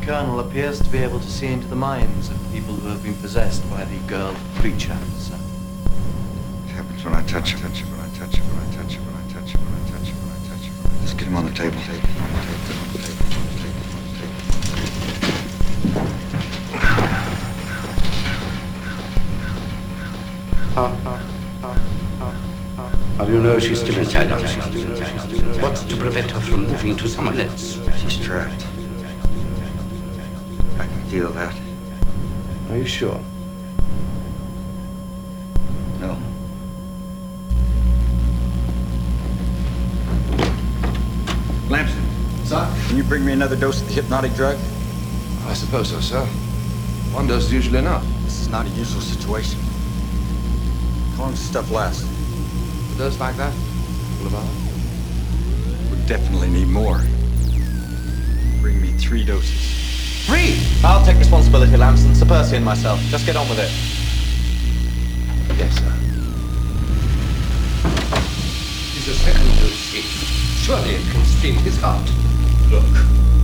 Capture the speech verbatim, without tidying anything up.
Colonel appears to be able to see into the minds of people who have been possessed by the girl creature, sir. It happens when I touch him, touch him, when I touch him, when I touch him, when I touch him, when I touch him, when I touch him. Let's get him on the table. Table, on the table, on the table, on the table, on the table, on the How do you know she's still inside us? What's to prevent her from moving to someone else? She's trapped. I can feel that. Are you sure? No. Lamson. Sir? Can you bring me another dose of the hypnotic drug? I suppose so, sir. One dose is usually enough. This is not a usual situation. How long does this stuff last? A dose like that? Full of hours? We definitely need more. Bring me three doses. Three! I'll take responsibility, Lamson. Sir Percy and myself. Just get on with it. Yes, sir. He's a second dose. Surely it can sting his heart. Look,